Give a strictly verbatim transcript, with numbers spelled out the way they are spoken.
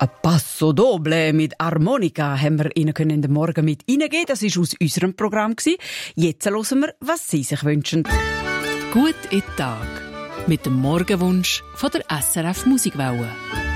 Ein Passo Doble mit Armonika haben wir Ihnen in den Morgen mit reingeben. Das war aus unserem Programm. Jetzt hören wir, was Sie sich wünschen. Gut in den Tag. Mit dem Morgenwunsch von der S R F Musikwelle.